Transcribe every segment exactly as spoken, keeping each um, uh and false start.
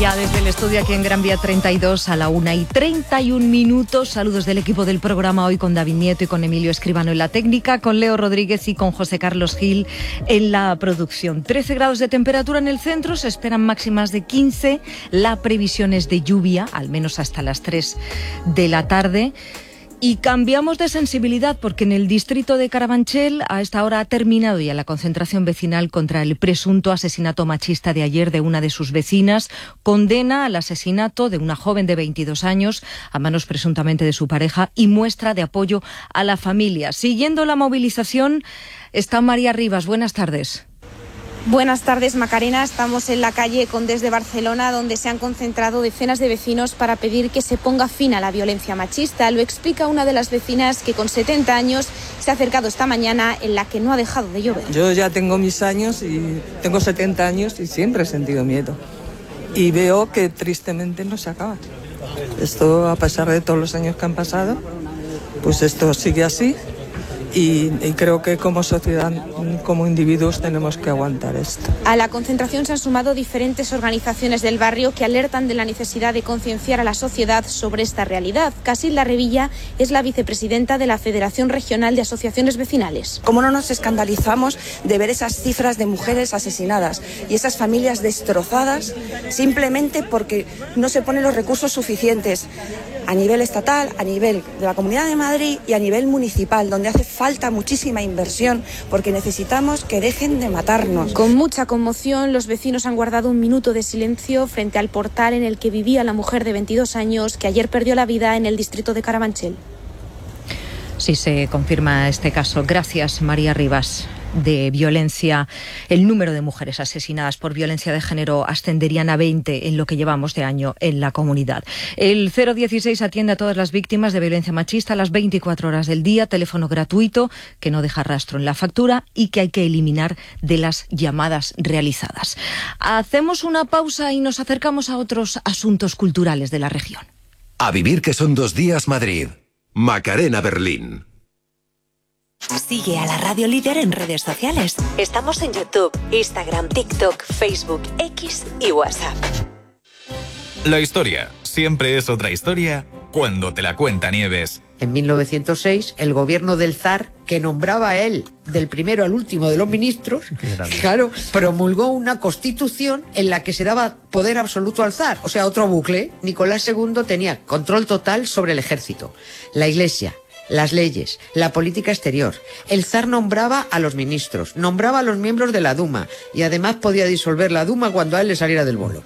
Ya desde el estudio aquí en Gran Vía treinta y dos a la una y treinta y un minutos. Saludos del equipo del programa hoy con David Nieto y con Emilio Escribano en la técnica, con Leo Rodríguez y con José Carlos Gil en la producción. trece grados de temperatura en el centro, se esperan máximas de quince. La previsión es de lluvia, al menos hasta las tres de la tarde. Y cambiamos de sensibilidad porque en el distrito de Carabanchel a esta hora ha terminado ya la concentración vecinal contra el presunto asesinato machista de ayer de una de sus vecinas. Condena al asesinato de una joven de veintidós años a manos presuntamente de su pareja y muestra de apoyo a la familia. Siguiendo la movilización está María Rivas. Buenas tardes. Buenas tardes, Macarena. Estamos en la calle Condés de Barcelona, donde se han concentrado decenas de vecinos para pedir que se ponga fin a la violencia machista. Lo explica una de las vecinas que con setenta años se ha acercado esta mañana, en la que no ha dejado de llover. Yo ya tengo mis años y tengo setenta años y siempre he sentido miedo. Y veo que tristemente no se acaba. Esto, a pesar de todos los años que han pasado, pues esto sigue así. Y, y creo que como sociedad, como individuos, tenemos que aguantar esto. A la concentración se han sumado diferentes organizaciones del barrio que alertan de la necesidad de concienciar a la sociedad sobre esta realidad. Casilda Revilla es la vicepresidenta de la Federación Regional de Asociaciones Vecinales. ¿Cómo no nos escandalizamos de ver esas cifras de mujeres asesinadas y esas familias destrozadas simplemente porque no se ponen los recursos suficientes a nivel estatal, a nivel de la Comunidad de Madrid y a nivel municipal, donde hace falta muchísima inversión porque necesitamos que dejen de matarnos? Con mucha conmoción, los vecinos han guardado un minuto de silencio frente al portal en el que vivía la mujer de veintidós años que ayer perdió la vida en el distrito de Carabanchel. Sí, se confirma este caso. Gracias, María Rivas. De violencia, el número de mujeres asesinadas por violencia de género ascenderían a veinte en lo que llevamos de año en la comunidad. El cero dieciséis atiende a todas las víctimas de violencia machista a las veinticuatro horas del día, teléfono gratuito que no deja rastro en la factura y que hay que eliminar de las llamadas realizadas. Hacemos una pausa y nos acercamos a otros asuntos culturales de la región. A vivir que son dos días Madrid. Macarena Berlín. Sigue a la Radio Líder en redes sociales. Estamos en YouTube, Instagram, TikTok, Facebook, X y WhatsApp. La historia siempre es otra historia cuando te la cuenta Nieves. En mil novecientos seis, el gobierno del zar, que nombraba a él del primero al último de los ministros, claro, promulgó una constitución en la que se daba poder absoluto al zar. O sea, otro bucle. Nicolás segundo tenía control total sobre el ejército, la iglesia, las leyes, la política exterior. El zar nombraba a los ministros, nombraba a los miembros de la Duma y además podía disolver la Duma cuando a él le saliera del bolo.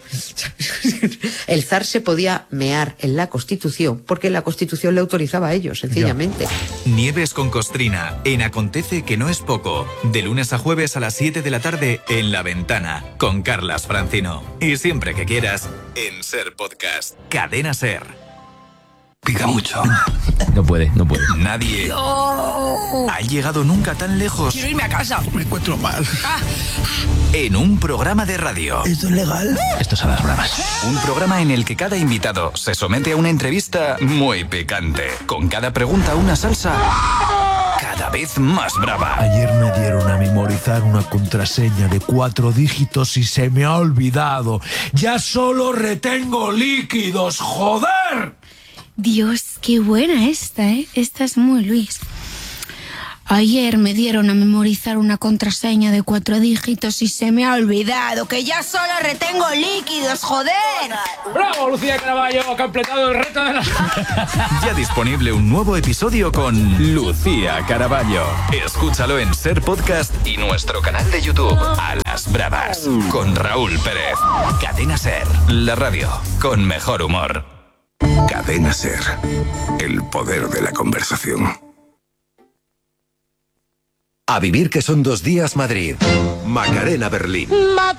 El zar se podía mear en la Constitución porque la Constitución le autorizaba a ello, sencillamente. Nieves con Costrina, en Acontece que no es poco, de lunes a jueves a las siete de la tarde en La Ventana, con Carlas Francino. Y siempre que quieras, en Ser Podcast. Cadena Ser. Pica mucho. No puede, no puede. Nadie no. ha llegado nunca tan lejos. Quiero irme a casa. Me encuentro mal. Ah. En un programa de radio. ¿Esto es legal? Esto es a las bravas. Un programa en el que cada invitado se somete a una entrevista muy picante. Con cada pregunta una salsa cada vez más brava. Ayer me dieron a memorizar una contraseña de cuatro dígitos y se me ha olvidado. Ya solo retengo líquidos, ¡joder! Dios, qué buena esta, ¿eh? Esta es muy Luis. Ayer me dieron a memorizar una contraseña de cuatro dígitos y se me ha olvidado que ya solo retengo líquidos, joder. ¡Bravo, Lucía Caraballo! Ha completado el reto de la... Ya disponible un nuevo episodio con Lucía Caraballo. Escúchalo en Ser Podcast y nuestro canal de YouTube. A las bravas, con Raúl Pérez. Cadena Ser, la radio con mejor humor. Cadena Ser. El poder de la conversación. A vivir que son dos días Madrid. Macarena Berlín.